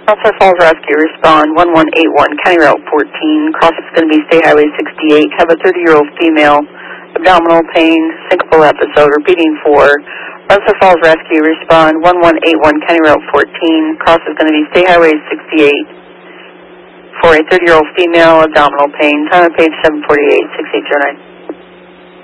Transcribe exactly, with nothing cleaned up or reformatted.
Elsa Falls Rescue, respond one one eight one, County Route fourteen. Cross is going to be State Highway sixty-eight. Have a thirty-year-old female, abdominal pain, syncopal episode, repeating for Elsa Falls Rescue, respond one one eight one, County Route fourteen. Cross is going to be State Highway sixty-eight for a thirty-year-old female, abdominal pain. Time of page seven forty-eight, six eight zero nine.